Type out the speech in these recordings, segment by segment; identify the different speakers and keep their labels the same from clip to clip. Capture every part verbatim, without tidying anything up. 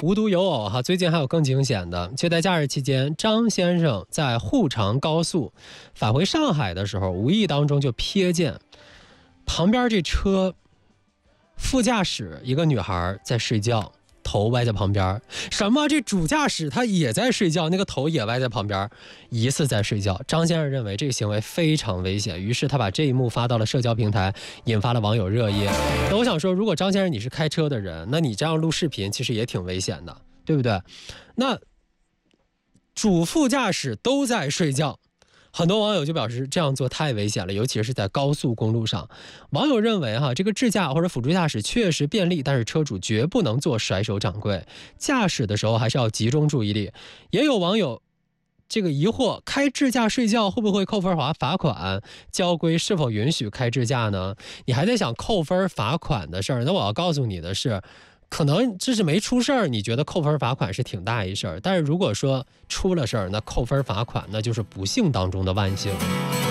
Speaker 1: 无独有偶哈，最近还有更惊险的，就在假日期间，张先生在沪长高速返回上海的时候，无意当中就瞥见旁边这车副驾驶一个女孩在睡觉，头歪在旁边。什么？这主驾驶他也在睡觉，那个头也歪在旁边，疑似在睡觉。张先生认为这个行为非常危险，于是他把这一幕发到了社交平台，引发了网友热议。那我想说，如果张先生你是开车的人，那你这样录视频其实也挺危险的，对不对？那主副驾驶都在睡觉，很多网友就表示这样做太危险了，尤其是在高速公路上。网友认为哈，这个智驾或者辅助驾驶确实便利，但是车主绝不能做甩手掌柜，驾驶的时候还是要集中注意力。也有网友这个疑惑，开智驾睡觉会不会扣分罚罚款？交规是否允许开智驾呢？你还在想扣分罚款的事儿？那我要告诉你的是，可能这是没出事儿，你觉得扣分罚款是挺大一事儿，但是如果说出了事儿，那扣分罚款那就是不幸当中的万幸。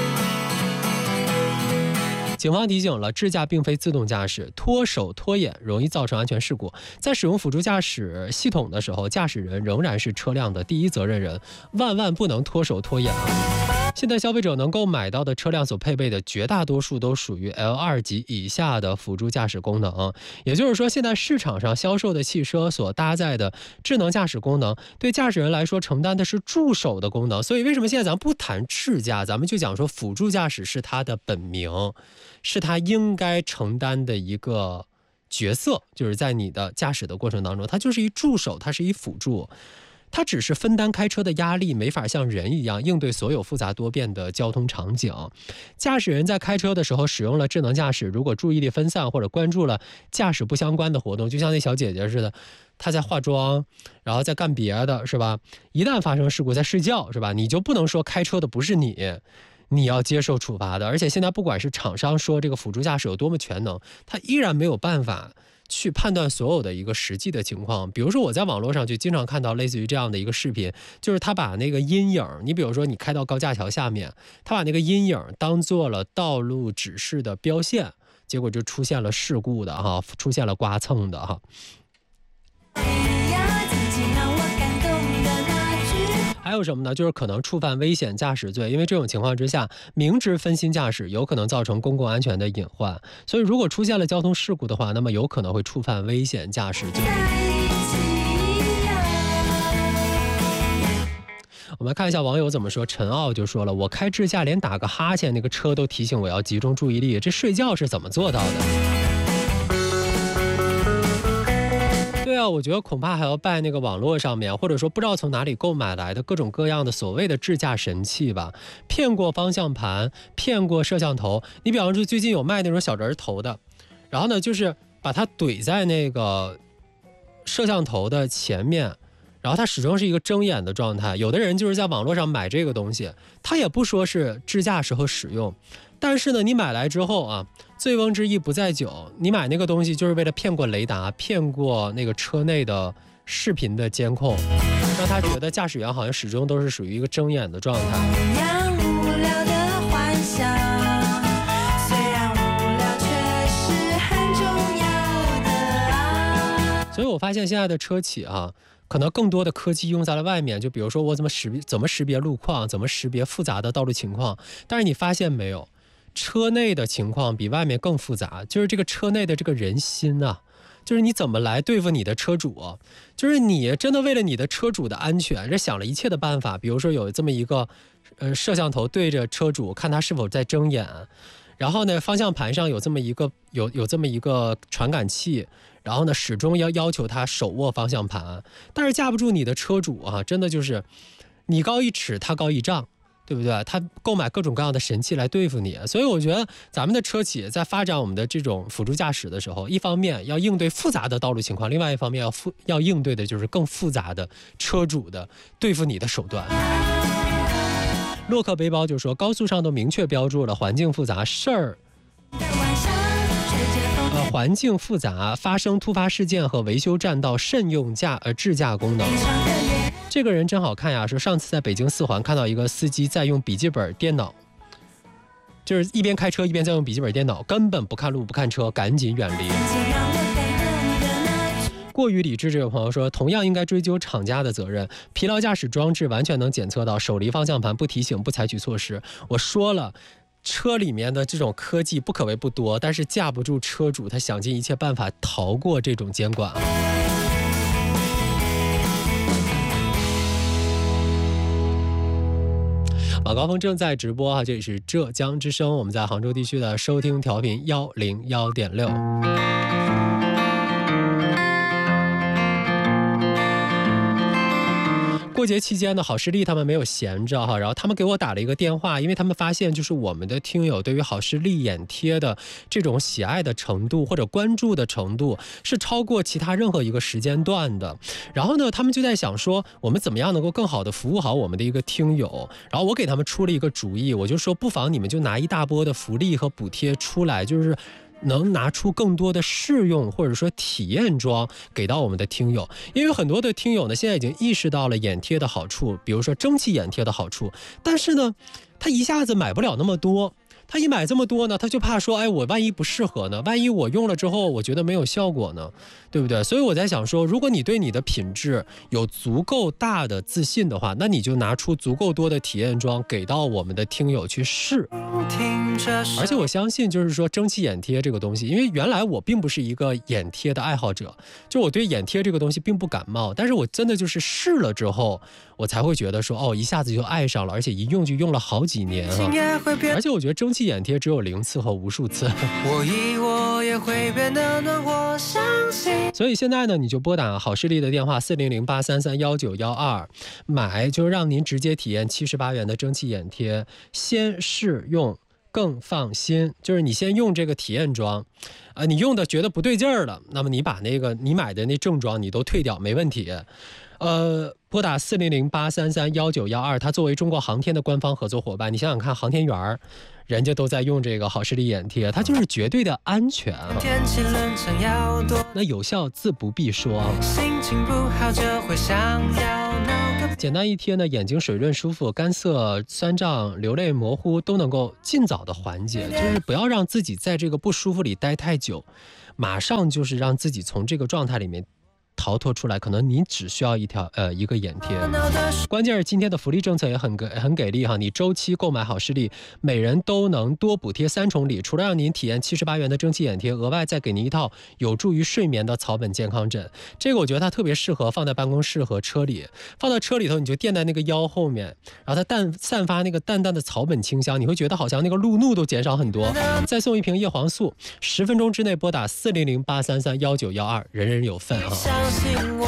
Speaker 1: 警方提醒了，智驾并非自动驾驶，脱手脱眼容易造成安全事故。在使用辅助驾驶系统的时候，驾驶人仍然是车辆的第一责任人，万万不能脱手脱眼啊！现在消费者能够买到的车辆所配备的绝大多数都属于 L 二 级以下的辅助驾驶功能，也就是说，现在市场上销售的汽车所搭载的智能驾驶功能，对驾驶人来说承担的是助手的功能。所以为什么现在咱们不谈智驾，咱们就讲说辅助驾驶是它的本名，是它应该承担的一个角色，就是在你的驾驶的过程当中，它就是一助手，它是一辅助。它只是分担开车的压力，没法像人一样应对所有复杂多变的交通场景。驾驶人在开车的时候使用了智能驾驶，如果注意力分散或者关注了驾驶不相关的活动，就像那小姐姐似的，她在化妆，然后在干别的，是吧？一旦发生事故，在睡觉，是吧？你就不能说开车的不是你，你要接受处罚的。而且现在不管是厂商说这个辅助驾驶有多么全能，它依然没有办法去判断所有的一个实际的情况。比如说我在网络上就经常看到类似于这样的一个视频，就是他把那个阴影，你比如说你开到高架桥下面，他把那个阴影当做了道路指示的标线，结果就出现了事故的哈，出现了刮蹭的哈。还有什么呢？就是可能触犯危险驾驶罪，因为这种情况之下，明知分心驾驶有可能造成公共安全的隐患，所以如果出现了交通事故的话，那么有可能会触犯危险驾驶罪。我们看一下网友怎么说。陈傲就说了，我开智驾连打个哈欠，那个车都提醒我要集中注意力，这睡觉是怎么做到的？对啊，我觉得恐怕还要拜那个网络上面，或者说不知道从哪里购买来的各种各样的所谓的智驾神器吧，骗过方向盘，骗过摄像头。你比方说最近有卖那种小人头的，然后呢就是把它怼在那个摄像头的前面，然后它始终是一个睁眼的状态。有的人就是在网络上买这个东西，他也不说是智驾时候使用，但是呢你买来之后啊，醉翁之意不在酒，你买那个东西就是为了骗过雷达，骗过那个车内的视频的监控，让他觉得驾驶员好像始终都是属于一个睁眼的状态。所以我发现现在的车企啊，可能更多的科技用在了外面，就比如说我怎么识别怎么识别路况，怎么识别复杂的道路情况。但是你发现没有，车内的情况比外面更复杂，就是这个车内的这个人心啊，就是你怎么来对付你的车主，就是你真的为了你的车主的安全，这想了一切的办法。比如说有这么一个呃摄像头对着车主，看他是否在睁眼，然后呢方向盘上有这么一个有有这么一个传感器，然后呢始终要要求他手握方向盘。但是架不住你的车主啊，真的就是你高一尺他高一丈，对不对？他购买各种各样的神器来对付你。所以我觉得咱们的车企在发展我们的这种辅助驾驶的时候，一方面要应对复杂的道路情况，另外一方面要复要应对的就是更复杂的车主的对付你的手段。洛克背包就说，高速上都明确标注了环境复杂事儿呃，环境复杂，发生突发事件和维修占道慎用驾呃智驾功能。这个人真好看呀，说上次在北京四环看到一个司机在用笔记本电脑，就是一边开车一边在用笔记本电脑，根本不看路不看车，赶紧远离。 过于理智这位朋友说，同样应该追究厂家的责任。疲劳驾驶装置完全能检测到手离方向盘不提醒不采取措施。我说了，车里面的这种科技不可谓不多，但是架不住车主他想尽一切办法逃过这种监管。晚高峰正在直播啊，这里是浙江之声，我们在杭州地区的收听调频幺零幺点六。过节期间呢，好视力他们没有闲着哈，然后他们给我打了一个电话，因为他们发现就是我们的听友对于好视力眼贴的这种喜爱的程度或者关注的程度是超过其他任何一个时间段的。然后呢，他们就在想说，我们怎么样能够更好的服务好我们的一个听友。然后我给他们出了一个主意，我就说不妨你们就拿一大波的福利和补贴出来，就是能拿出更多的试用或者说体验装给到我们的听友。因为很多的听友呢现在已经意识到了眼贴的好处，比如说蒸汽眼贴的好处，但是呢他一下子买不了那么多，他一买这么多呢，他就怕说，哎，我万一不适合呢？万一我用了之后，我觉得没有效果呢，对不对？所以我在想说，如果你对你的品质有足够大的自信的话，那你就拿出足够多的体验装给到我们的听友去试。而且我相信，就是说蒸汽眼贴这个东西，因为原来我并不是一个眼贴的爱好者，就我对眼贴这个东西并不感冒，但是我真的就是试了之后，我才会觉得说，哦，一下子就爱上了，而且一用就用了好几年啊！而且我觉得蒸汽眼贴只有零次和无数次。我以我也会变得暖和，相信。所以现在呢，你就拨打好视力的电话四零零八三三幺九幺二，买就让您直接体验七十八元的蒸汽眼贴，先试用更放心。就是你先用这个体验装，呃，你用的觉得不对劲儿了，那么你把那个你买的那正装你都退掉，没问题。呃，拨打四零零八三三幺九幺二，它作为中国航天的官方合作伙伴，你想想看，航天员人家都在用这个好视力眼贴，它就是绝对的安全啊。那有效自不必说啊。心情不好就会想要闹个简单一贴呢，眼睛水润舒服，干涩、酸胀、流泪、模糊都能够尽早的缓解，就是不要让自己在这个不舒服里待太久，马上就是让自己从这个状态里面逃脱出来，可能你只需要一条呃一个眼贴。关键是今天的福利政策也很给很给力哈，你周期购买好视力，每人都能多补贴三重礼，除了让您体验七十八元的蒸汽眼贴，额外再给您一套有助于睡眠的草本健康枕。这个我觉得它特别适合放在办公室和车里，放到车里头你就垫在那个腰后面，然后它淡散发那个淡淡的草本清香，你会觉得好像那个路怒都减少很多。再送一瓶叶黄素，十分钟之内拨打四零零八三三幺九幺二，人人有份哈。相信我，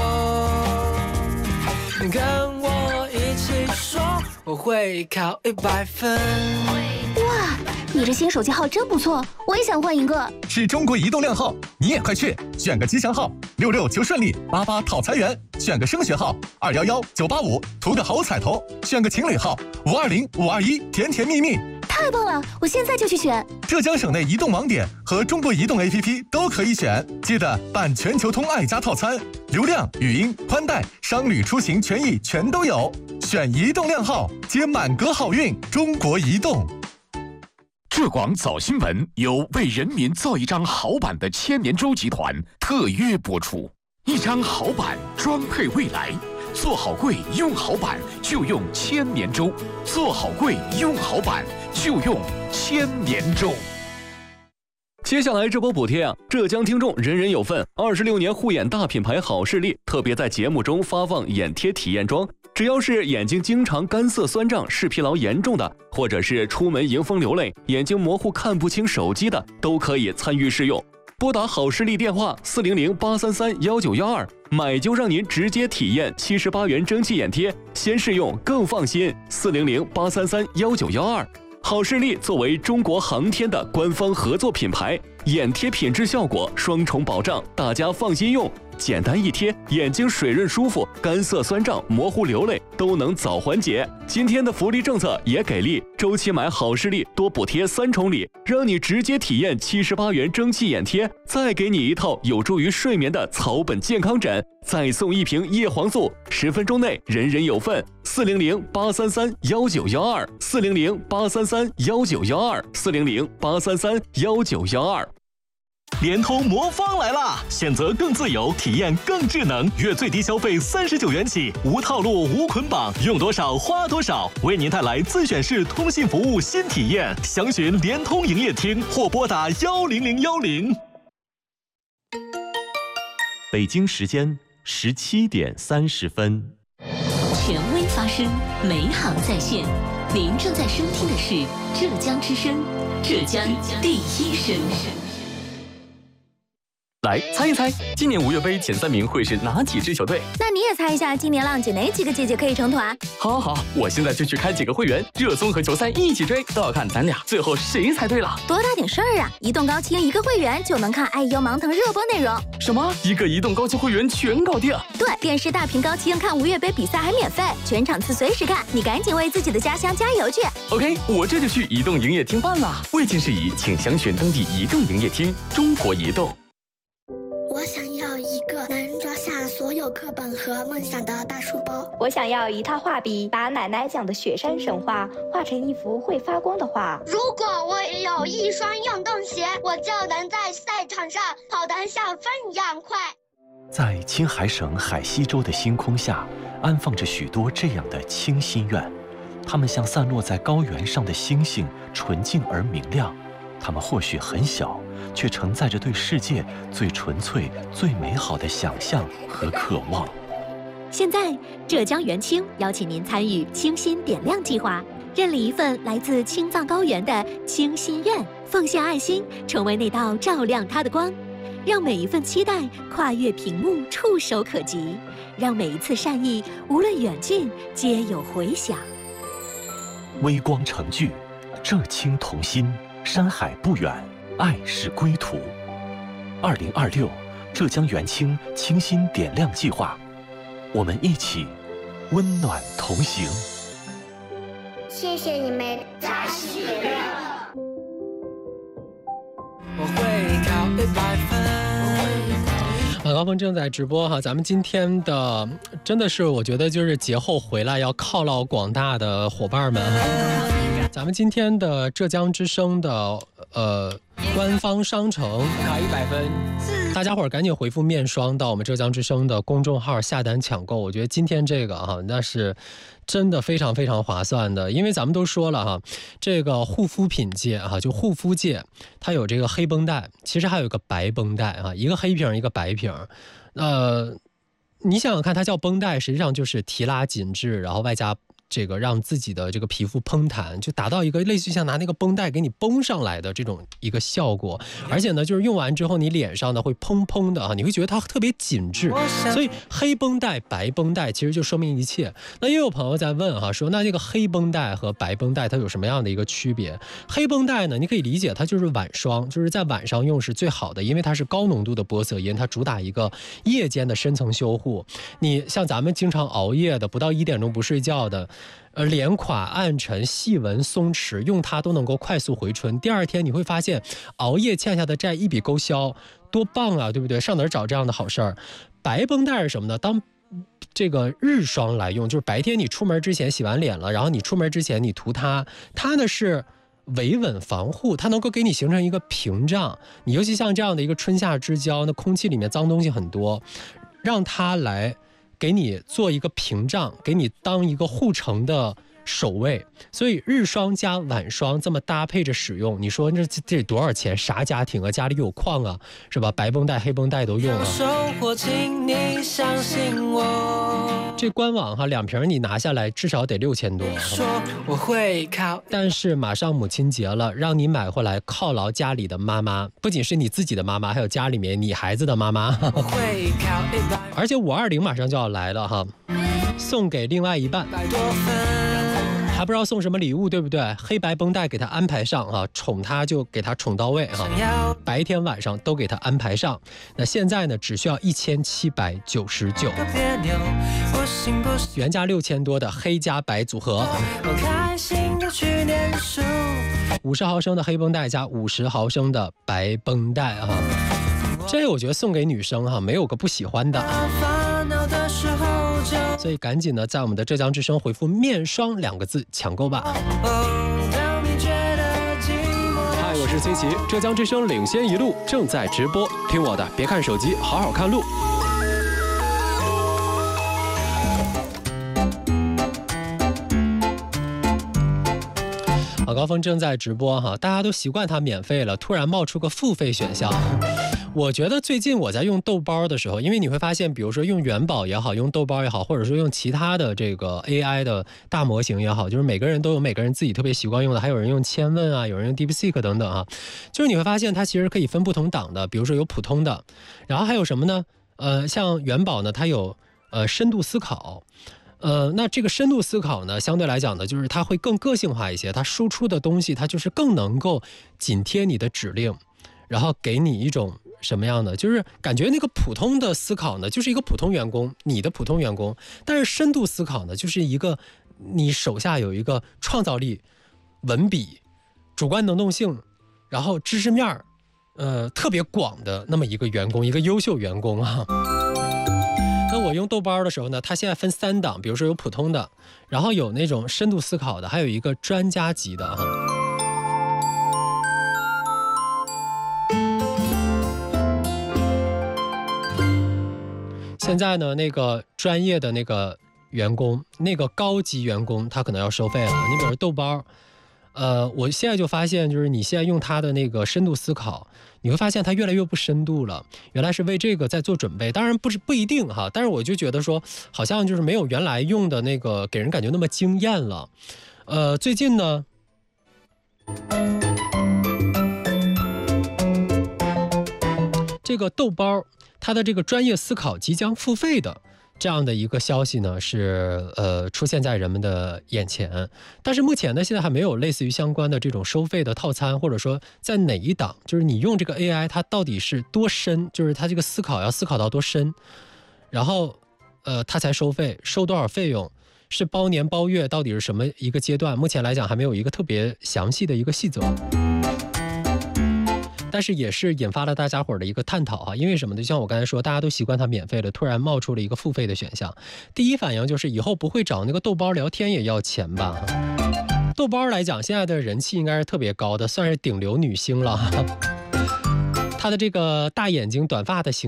Speaker 1: 跟我一起说，我会考一百分。
Speaker 2: 哇，你这新手机号真不错，我也想换一个。
Speaker 3: 是中国移动靓号，你也快去选个吉祥号，六六求顺利，八八讨财源；选个升学号，二幺幺九八五，图个好彩头；选个情侣号，五二零五二一，甜甜蜜蜜。
Speaker 2: 太棒了，我现在就去选。
Speaker 3: 浙江省内移动网点和中国移动 A P P 都可以选，记得办全球通爱家套餐，流量、语音、宽带、商旅出行权益全都有。选移动靓号，接满格好运。中国移动。
Speaker 4: 浙广早新闻由为人民造一张好版的千年舟集团特约播出，一张好版装配未来。做好柜用好版就用千年舟，做好柜用好版就用千年舟。
Speaker 5: 接下来这波补贴啊，浙江听众人人有份。二十六年护眼大品牌好视力特别在节目中发放眼贴体验装，只要是眼睛经常干涩酸胀、视疲劳严重的，或者是出门迎风流泪、眼睛模糊看不清手机的，都可以参与试用。拨打好视力电话四零零八三三幺九幺二，买就让您直接体验七十八元蒸汽眼贴，先试用更放心。四零零八三三幺九幺二，好视力作为中国航天的官方合作品牌，眼贴品质效果双重保障，大家放心用。简单一贴，眼睛水润舒服，干涩酸胀、模糊流泪都能早缓解。今天的福利政策也给力，周期买好视力多补贴三重礼，让你直接体验七十八元蒸汽眼贴，再给你一套有助于睡眠的草本健康枕，再送一瓶叶黄素，十分钟内人人有份。四零零八三三幺九幺二，四零零八三三幺九幺二，四零零八三三幺九幺二。
Speaker 6: 联通魔方来啦！选择更自由，体验更智能，月最低消费三十九元起，无套路无捆绑，用多少花多少，为您带来自选式通信服务新体验。详询联通营业厅或拨打幺零零幺零。
Speaker 7: 北京时间十七点三十分。
Speaker 8: 权威发声，美好在线。您正在收听的是浙江之声，浙江第一声。
Speaker 9: 来猜一猜，今年五月杯前三名会是哪几支球队？
Speaker 2: 那你也猜一下，今年浪姐哪几个姐姐可以成团？
Speaker 9: 好好好，我现在就去开几个会员，热综合球赛一起追，都要看咱俩最后谁猜对了。
Speaker 2: 多大点事儿啊！移动高清一个会员就能看爱优芒腾热播内容。
Speaker 9: 什么？一个移动高清会员全搞定？
Speaker 2: 对，电视大屏高清看五月杯比赛还免费，全场次随时看，你赶紧为自己的家乡加油去。
Speaker 9: OK， 我这就去移动营业厅办啦。未经事宜，请详询当地移动营业厅。中国移动。
Speaker 10: 我想要一个能装下所有课本和梦想的大书包。
Speaker 11: 我想要一套画笔，把奶奶讲的雪山神话画成一幅会发光的画。
Speaker 10: 如果我也有一双运动鞋，我就能在赛场上跑得像风一样快。
Speaker 7: 在青海省海西州的星空下，安放着许多这样的清心愿，它们像散落在高原上的星星，纯净而明亮。它们或许很小，却承载着对世界最纯粹、最美好的想象和渴望。
Speaker 12: 现在，浙江元清邀请您参与清心点亮计划，认领一份来自青藏高原的清心愿，奉献爱心，成为那道照亮它的光，让每一份期待跨越屏幕，触手可及，让每一次善意，无论远近，皆有回响。
Speaker 7: 微光成炬，浙青同心。山海不远，爱是归途。二零二六，浙江元清清心点亮计划，我们一起温暖同行。
Speaker 10: 谢谢你们，扎西点亮。
Speaker 1: 我会考一百分。晚高峰正在直播哈，咱们今天的真的是我觉得就是节后回来要犒劳广大的伙伴们。咱们今天的浙江之声的呃官方商城
Speaker 9: 考一百分，
Speaker 1: 大家伙儿赶紧回复面霜到我们浙江之声的公众号下单抢购。我觉得今天这个哈，那是真的非常非常划算的，因为咱们都说了哈，这个护肤品界哈，就护肤界，它有这个黑绷带，其实还有一个白绷带哈，一个黑瓶一个白瓶，呃，你想想看，它叫绷带，实际上就是提拉紧致，然后外加这个让自己的这个皮肤嘭弹，就达到一个类似于像拿那个绷带给你绷上来的这种一个效果。而且呢，就是用完之后你脸上呢会砰砰的啊，你会觉得它特别紧致。所以黑绷带、白绷带其实就说明一切。那又有朋友在问哈，说那这个黑绷带和白绷带它有什么样的一个区别？黑绷带呢，你可以理解它就是晚霜，就是在晚上用是最好的，因为它是高浓度的玻色因，它主打一个夜间的深层修护。你像咱们经常熬夜的，不到一点钟不睡觉的。呃，脸垮、暗沉、细纹、松弛，用它都能够快速回春。第二天你会发现，熬夜欠下的债一笔勾销，多棒啊，对不对？上哪儿找这样的好事儿？白绷带是什么呢？当这个日霜来用，就是白天你出门之前洗完脸了，然后你出门之前你涂它，它呢是维稳防护，它能够给你形成一个屏障。你尤其像这样的一个春夏之交，那空气里面脏东西很多，让它来给你做一个屏障，给你当一个护城的守卫。所以日霜加晚霜这么搭配着使用，你说这这多少钱？啥家庭啊？家里有矿啊，是吧？白绷带、黑绷带都用啊。这官网哈，两瓶你拿下来至少得六千多。我会靠，但是马上母亲节了，让你买回来犒劳家里的妈妈，不仅是你自己的妈妈，还有家里面你孩子的妈妈。而且五二零马上就要来了哈，送给另外一半。还不知道送什么礼物，对不对？黑白绷带给他安排上啊，宠他就给他宠到位啊，白天晚上都给他安排上。那现在呢，只需要一千七百九十九，原价六千多的黑加白组合，五十毫升的黑绷带加五十毫升的白绷带啊，这我觉得送给女生哈，没有个不喜欢的。所以赶紧的在我们的浙江之声回复面霜两个字抢购吧。
Speaker 9: 嗨，我是
Speaker 1: 是崔琦，浙江之声领先一路正在直播，听我的，别看手机，好好看路。好高峰正在直播哈，大家都习惯它免费了，突然冒出个付费选项。我觉得最近我在用豆包的时候，因为你会发现，比如说用元宝也好，用豆包也好，或者说用其他的这个 A I 的大模型也好，就是每个人都有每个人自己特别习惯用的，还有人用千问啊，有人用 DeepSeek 等等啊，就是你会发现它其实可以分不同档的，比如说有普通的，然后还有什么呢？呃，像元宝呢，它有呃深度思考。呃，那这个深度思考呢，相对来讲呢，就是它会更个性化一些，它输出的东西，它就是更能够紧贴你的指令，然后给你一种什么样的，就是感觉那个普通的思考呢，就是一个普通员工，你的普通员工，但是深度思考呢，就是一个你手下有一个创造力、文笔、主观能动性，然后知识面儿，呃，特别广的那么一个员工，一个优秀员工啊。那我用豆包的时候呢，它现在分三档，比如说有普通的，然后有那种深度思考的，还有一个专家级的哈。现在呢，那个专业的那个员工，那个高级员工，他可能要收费了。你比如豆包，呃，我现在就发现，就是你现在用它的那个深度思考，你会发现它越来越不深度了。原来是为这个在做准备，当然不是不一定哈，但是我就觉得说，好像就是没有原来用的那个给人感觉那么惊艳了。呃，最近呢，这个豆包它的这个专业思考即将付费的。这样的一个消息呢，是呃出现在人们的眼前，但是目前呢，现在还没有类似于相关的这种收费的套餐，或者说在哪一档，就是你用这个 A I 它到底是多深，就是它这个思考要思考到多深，然后呃它才收费，收多少费用，是包年包月，到底是什么一个阶段？目前来讲还没有一个特别详细的一个细则。但是也是引发了大家伙的一个探讨啊，因为什么呢？就像我刚才说，大家都习惯它免费的，突然冒出了一个付费的选项，第一反应就是以后不会找那个豆包聊天也要钱吧？豆包来讲，现在的人气应该是特别高的，算是顶流女星了。她的这个大眼睛、短发的形